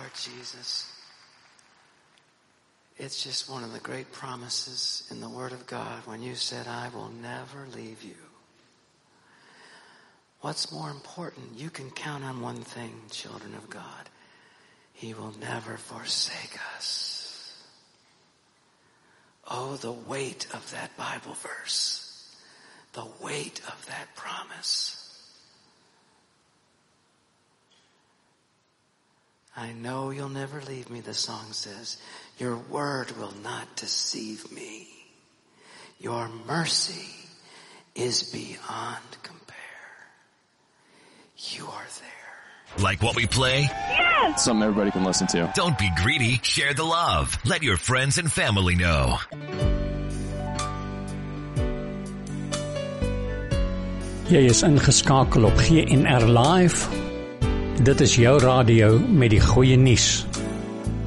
Lord Jesus. It's just one of the great promises in the Word of God when you said, I will never leave you. What's more important? You can count on one thing, children of God. He will never forsake us. Oh, the weight of that Bible verse. The weight of that promise. I know you'll never leave me, the song says. Your word will not deceive me. Your mercy is beyond compare. You are there. Like what we play? Yes! Something everybody can listen to. Don't be greedy. Share the love. Let your friends and family know. Jy is ingeskakel op GNR Live. Dit is jou radio met die goeie nuus.